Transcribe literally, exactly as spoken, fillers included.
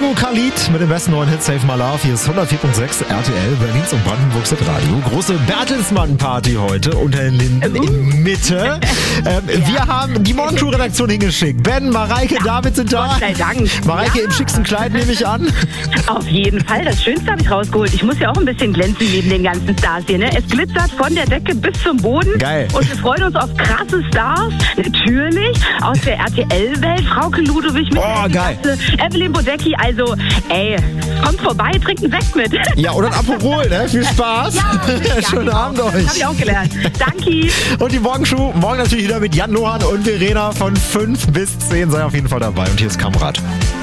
Django Khalid mit dem besten neuen Hit Save My Love. Hier ist hundertvier Komma sechs R T L, Berlins und Brandenburgs Radio. Große Bertelsmann-Party heute unter den Linden in Mitte. ähm, ja. Wir haben die Morgencrew-Redaktion hingeschickt. Ben, Mareike, ja. David sind da. Gott sei Dank. Mareike ja. im schicksten Kleid nehme ich an. Auf jeden Fall. Das Schönste habe ich rausgeholt. Ich muss ja auch ein bisschen glänzen neben den ganzen Stars hier. Ne? Es glitzert von der Decke bis zum Boden. Geil. Und wir freuen uns auf krasse Stars. Natürlich aus der R T L-Welt. Frauke Ludowig mit oh, geil. Klasse, Evelyn Bodecki. Also, ey, kommt vorbei, trinkt einen Sekt mit. Ja, oder ein Aperol, ne? Viel Spaß. Ja, schönen Abend euch. Das habe ich auch gelernt. Danke. Und die Morgenshow, morgen natürlich wieder mit Jan Lohan und Verena von fünf bis zehn. Sei auf jeden Fall dabei. Und hier ist Kamrat.